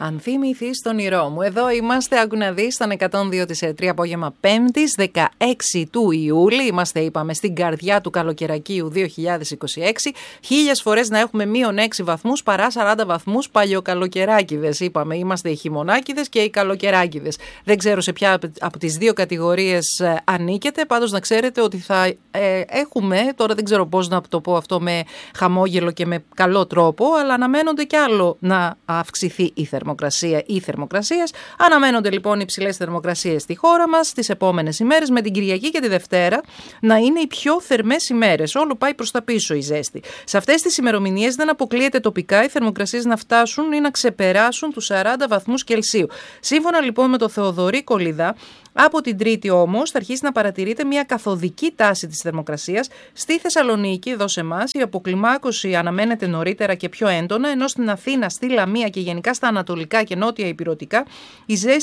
Αν θυμηθείς τον ήρω μου. Εδώ είμαστε, άκου να δεις, στον 102.3 απόγευμα Πέμπτης, 16 του Ιούλη. Είμαστε, είπαμε, στην καρδιά του καλοκαιρακίου 2026. Χίλιες φορές να έχουμε -6 βαθμούς παρά 40 βαθμούς παλιοκαλοκαιράκηδες. Είπαμε, είμαστε οι χειμωνάκηδες και οι καλοκαιράκηδες. Δεν ξέρω σε ποια από τις δύο κατηγορίες ανήκετε. Πάντως να ξέρετε ότι θα έχουμε, τώρα δεν ξέρω πώς να το πω αυτό με χαμόγελο και με καλό τρόπο, αλλά αναμένονται κι άλλο να αυξηθεί η θερμοκρασία ή θερμοκρασίες. Αναμένονται λοιπόν υψηλές θερμοκρασίες στη χώρα μας τις επόμενες ημέρες, με την Κυριακή και τη Δευτέρα να είναι οι πιο θερμές ημέρες. Όλο πάει προς τα πίσω η ζέστη. Σε αυτές τις ημερομηνίες δεν αποκλείεται τοπικά οι θερμοκρασίες να φτάσουν ή να ξεπεράσουν τους 40 βαθμούς Κελσίου. Σύμφωνα λοιπόν με το Θεοδωρή Κολιδά, από την Τρίτη όμως θα αρχίσει να παρατηρείται μια καθοδική τάση της θερμοκρασίας. Στη Θεσσαλονίκη, εδώ σε εμάς, η αποκλιμάκωση αναμένεται νωρίτερα και πιο έντονα, ενώ στην Αθήνα, στη Λαμία και γενικά στα ανατολικά και νότια ηπειρωτικά η ζέστη